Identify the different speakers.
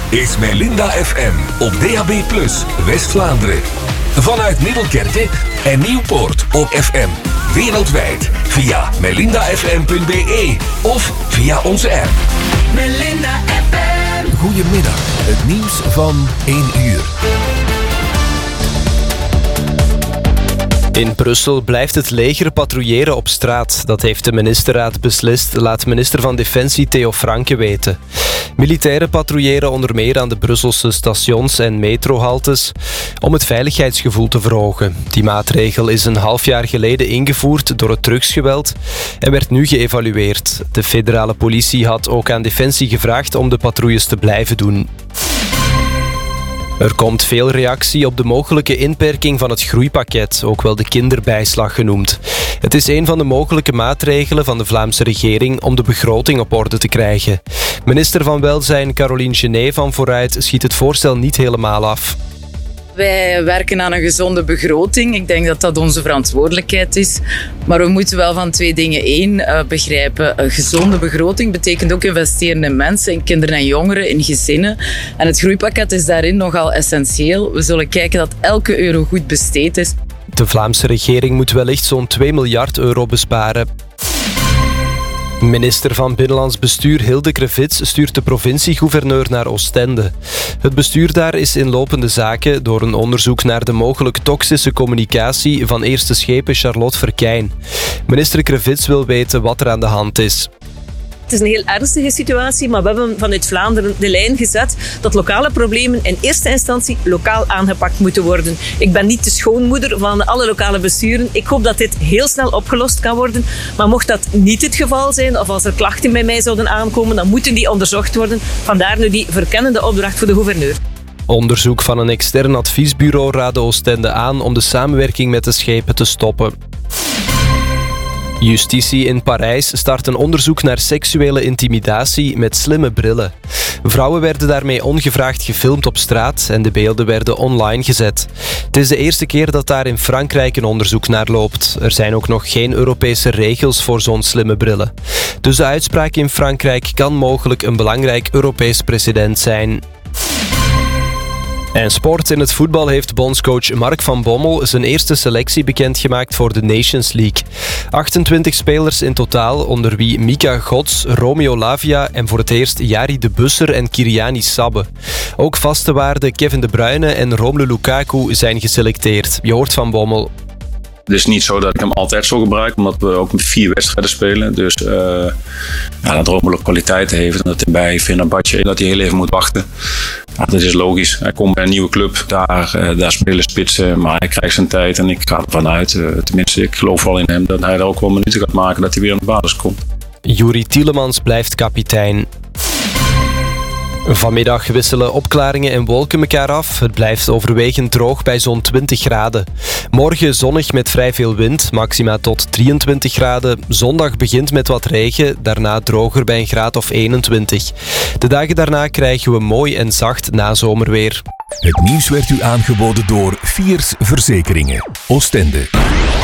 Speaker 1: is Melinda FM op DAB+, West-Vlaanderen. Vanuit Middelkerke en Nieuwpoort op FM. Wereldwijd via melindafm.be of via onze app.
Speaker 2: Melinda FM.
Speaker 1: Goedemiddag, het nieuws van 1 uur.
Speaker 3: In Brussel blijft het leger patrouilleren op straat. Dat heeft de ministerraad beslist, laat minister van Defensie Theo Franke weten. Militairen patrouilleren onder meer aan de Brusselse stations en metrohaltes om het veiligheidsgevoel te verhogen. Die maatregel is een half jaar geleden ingevoerd door het drugsgeweld en werd nu geëvalueerd. De federale politie had ook aan Defensie gevraagd om de patrouilles te blijven doen. Er komt veel reactie op de mogelijke inperking van het groeipakket, ook wel de kinderbijslag genoemd. Het is een van de mogelijke maatregelen van de Vlaamse regering om de begroting op orde te krijgen. Minister van Welzijn Caroline Genet van Vooruit schiet het voorstel niet helemaal af.
Speaker 4: Wij werken aan een gezonde begroting. Ik denk dat dat onze verantwoordelijkheid is. Maar we moeten wel van 2 dingen. 1, begrijpen. Een gezonde begroting betekent ook investeren in mensen, in kinderen en jongeren, in gezinnen. En het groeipakket is daarin nogal essentieel. We zullen kijken dat elke euro goed besteed is.
Speaker 3: De Vlaamse regering moet wellicht zo'n 2 miljard euro besparen. Minister van Binnenlands Bestuur Hilde Krevits stuurt de provinciegouverneur naar Oostende. Het bestuur daar is in lopende zaken door een onderzoek naar de mogelijk toxische communicatie van eerste schepen Charlotte Verkijn. Minister Krevits wil weten wat er aan de hand is.
Speaker 5: Het is een heel ernstige situatie, maar we hebben vanuit Vlaanderen de lijn gezet dat lokale problemen in eerste instantie lokaal aangepakt moeten worden. Ik ben niet de schoonmoeder van alle lokale besturen. Ik hoop dat dit heel snel opgelost kan worden. Maar mocht dat niet het geval zijn, of als er klachten bij mij zouden aankomen, dan moeten die onderzocht worden. Vandaar nu die verkennende opdracht voor de gouverneur.
Speaker 3: Onderzoek van een extern adviesbureau raadde Oostende aan om de samenwerking met de schepen te stoppen. Justitie in Parijs start een onderzoek naar seksuele intimidatie met slimme brillen. Vrouwen werden daarmee ongevraagd gefilmd op straat en de beelden werden online gezet. Het is de eerste keer dat daar in Frankrijk een onderzoek naar loopt. Er zijn ook nog geen Europese regels voor zo'n slimme brillen. Dus de uitspraak in Frankrijk kan mogelijk een belangrijk Europees precedent zijn. En sport. In het voetbal heeft bondscoach Mark van Bommel zijn eerste selectie bekendgemaakt voor de Nations League. 28 spelers in totaal, onder wie Mika Gods, Romeo Lavia en voor het eerst Jari de Busser en Kiriani Sabbe. Ook vaste waarden Kevin De Bruyne en Romelu Lukaku zijn geselecteerd. Je hoort Van Bommel.
Speaker 6: Het is niet zo dat ik hem altijd zo gebruik, omdat we ook met 4 wedstrijden spelen. Dus dat Romelu kwaliteit heeft en dat hij bij Fenerbahce dat hij heel even moet wachten. Ja, dat is logisch. Hij komt bij een nieuwe club, daar spelen spitsen, maar hij krijgt zijn tijd. En ik ga ervan uit, tenminste ik geloof wel in hem, dat hij er ook wel minuten gaat maken dat hij weer aan de basis komt.
Speaker 3: Juri Tielemans blijft kapitein. Vanmiddag wisselen opklaringen en wolken elkaar af. Het blijft overwegend droog bij zo'n 20 graden. Morgen zonnig met vrij veel wind, maxima tot 23 graden. Zondag begint met wat regen, daarna droger bij een graad of 21. De dagen daarna krijgen we mooi en zacht nazomerweer.
Speaker 1: Het nieuws werd u aangeboden door Fiers Verzekeringen. Oostende.